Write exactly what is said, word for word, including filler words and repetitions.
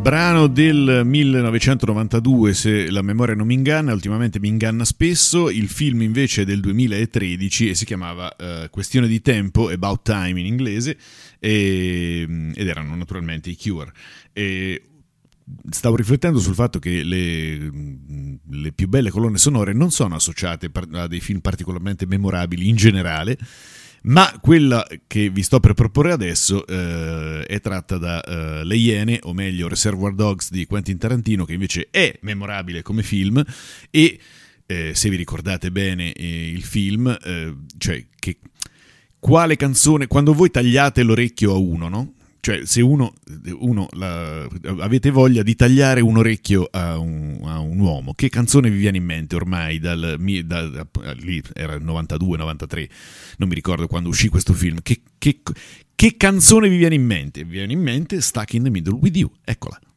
Brano del millenovecentonovantadue, se la memoria non mi inganna, ultimamente mi inganna spesso. Il film invece è del duemilatredici e si chiamava uh, Questione di tempo, About Time in inglese, e, ed erano naturalmente i Cure. E stavo riflettendo sul fatto che le, le più belle colonne sonore non sono associate a dei film particolarmente memorabili in generale, ma quella che vi sto per proporre adesso eh, è tratta da eh, Le Iene, o meglio Reservoir Dogs di Quentin Tarantino, che invece è memorabile come film. E eh, se vi ricordate bene eh, il film, eh, cioè che quale canzone, quando voi tagliate l'orecchio a uno, no? Cioè se uno, uno la, avete voglia di tagliare un orecchio a un, a un uomo, che canzone vi viene in mente ormai? Dal, da, da, lì era il novantadue novantatré, non mi ricordo quando uscì questo film. Che, che, che canzone vi viene in mente? Vi viene in mente Stuck in the Middle with You, eccola.